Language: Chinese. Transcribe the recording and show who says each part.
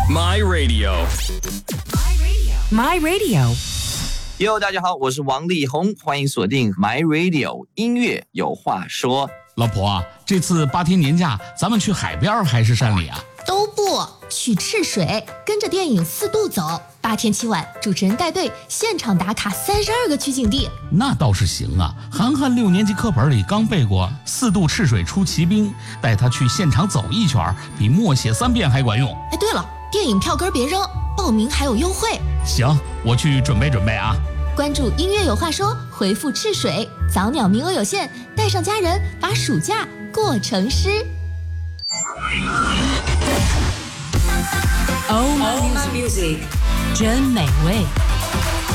Speaker 1: My Radio，
Speaker 2: My Radio。
Speaker 3: 哟，大家好，我是王力宏，欢迎锁定 My Radio 音乐有话说。
Speaker 4: 老婆啊，这次8天年假，咱们去海边还是山里啊？
Speaker 5: 都不去赤水，跟着电影4度走，8天7晚，主持人带队现场打卡32个取景地。
Speaker 4: 那倒是行啊，涵涵6年级课本里刚背过4度赤水出奇兵，带他去现场走一圈，比默写3遍还管用。
Speaker 5: 哎，对了，电影票根别扔，报名还有优惠。
Speaker 4: 行，我去准备准备啊。
Speaker 5: 关注音乐有话说，回复赤水，早鸟名额有限，带上家人，把暑假过成诗。
Speaker 2: Oh my music， 真美味。